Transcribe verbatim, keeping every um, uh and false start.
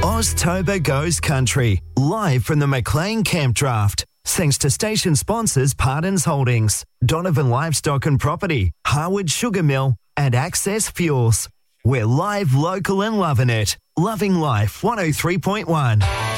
Oztober Goes Country, live from the Maclean Camp Draft. Thanks to station sponsors Pardons Holdings, Donovan Livestock and Property, Harwood Sugar Mill and Access Fuels. We're live, local and loving it. Loving Life one oh three point one.